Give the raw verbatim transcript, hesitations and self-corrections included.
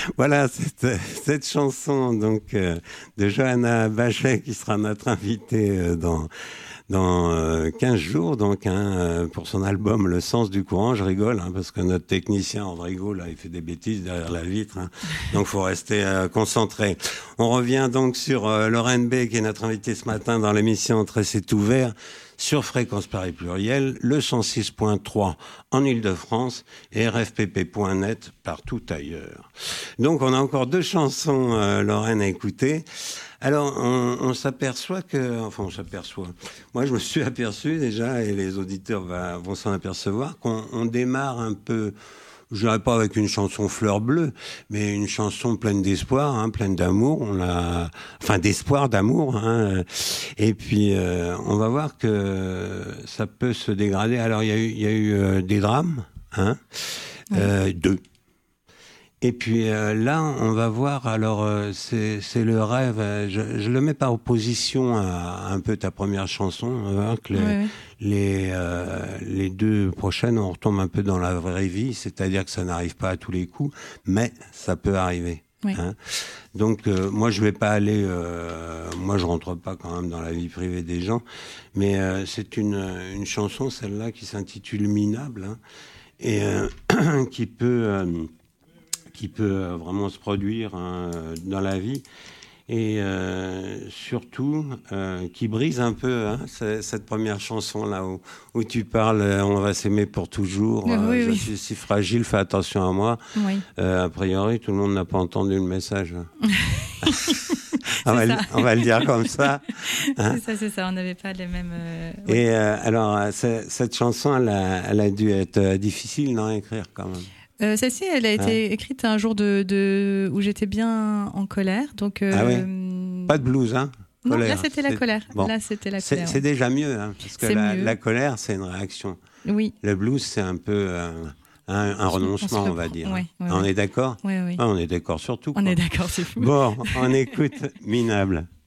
Voilà, cette, cette chanson donc, euh, de Johanna Bachet qui sera notre invitée euh, dans, dans euh, quinze jours, donc, hein, euh, pour son album Le Sens du Courant. Je rigole, hein, parce que notre technicien Andrigo, là, il fait des bêtises derrière la vitre, hein, donc il faut rester euh, concentré. On revient donc sur euh, Lorraine B, qui est notre invitée ce matin dans l'émission Entre c'est ouvert, sur Fréquence Paris Pluriel, le cent six point trois en Ile-de-France et R F P P point net partout ailleurs. Donc on a encore deux chansons, euh, Lorraine, à écouter. Alors on, on s'aperçoit que, enfin on s'aperçoit, moi je me suis aperçu déjà, et les auditeurs va, vont s'en apercevoir, qu'on on démarre un peu, je dirais pas avec une chanson fleur bleue, mais une chanson pleine d'espoir, hein, pleine d'amour. On a, enfin d'espoir, d'amour. Hein, et puis euh, on va voir que ça peut se dégrader. Alors il y a eu, il y a eu euh, des drames, hein, euh, oui. deux. Et puis euh, là, on va voir. Alors euh, c'est, c'est le rêve. Je, je le mets par opposition à, à un peu ta première chanson. On va voir que les, oui, oui. les, euh, les deux prochaines, on retombe un peu dans la vraie vie. C'est-à-dire que ça n'arrive pas à tous les coups, mais ça peut arriver. Oui. Hein. Donc euh, moi, je vais pas aller. Euh, moi, je rentre pas quand même dans la vie privée des gens. Mais euh, c'est une, une chanson, celle-là, qui s'intitule Minable, hein, et euh, qui peut. Euh, qui peut vraiment se produire, hein, dans la vie, et euh, surtout euh, qui brise un peu, hein, cette première chanson là où, où tu parles, euh, on va s'aimer pour toujours, oui, euh, je oui. suis si fragile, fais attention à moi. Oui. Euh, a priori, tout le monde n'a pas entendu le message. on, va le, on va le dire comme ça. Hein. C'est ça, c'est ça, on n'avait pas les mêmes... Euh, oui. Et euh, alors, cette chanson, elle a, elle a dû être difficile, non, à écrire quand même. Euh, celle-ci, elle a été ouais. écrite un jour de, de, où j'étais bien en colère. Donc, euh, ah oui. Pas de blues, hein? Non, là, c'était la c'est... colère. Bon. Là, c'était la colère. C'est, c'est déjà mieux, hein, parce que la, la colère, c'est une réaction. Oui. Le blues, c'est un peu euh, un, un renoncement, on, on va dire. Ouais, ouais, on ouais. est d'accord? Oui, oui. Ah, on est d'accord sur tout. On quoi. est d'accord, c'est fou. Bon, on écoute Minable.